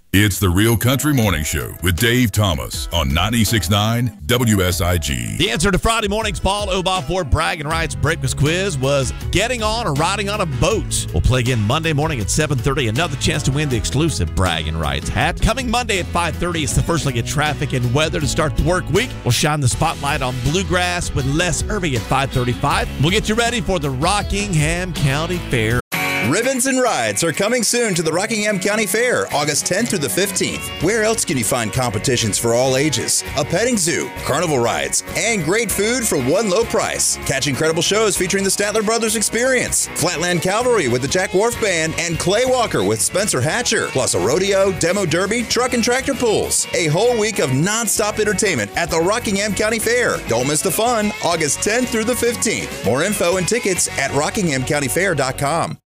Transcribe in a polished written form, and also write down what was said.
It's the Real Country Morning Show with Dave Thomas on 96.9 WSIG. The answer to Friday morning's Paul Obaugh Ford Bragging Rights Breakfast Quiz was getting on or riding on a boat. We'll play again Monday morning at 7:30. Another chance to win the exclusive Bragging Rights hat. Coming Monday at 5:30, it's the first look at traffic and weather to start the work week. We'll shine the spotlight on Bluegrass with Les Irby at 5:35. We'll get you ready for the Rockingham County Fair. Ribbons and rides are coming soon to the Rockingham County Fair, August 10th through the 15th. Where else can you find competitions for all ages, a petting zoo, carnival rides, and great food for one low price? Catch incredible shows featuring the Statler Brothers Experience, Flatland Cavalry with the Jack Wharf Band, and Clay Walker with Spencer Hatcher, plus a rodeo, demo derby, truck and tractor pulls. A whole week of non-stop entertainment at the Rockingham County Fair. Don't miss the fun, August 10th through the 15th. More info and tickets at rockinghamcountyfair.com.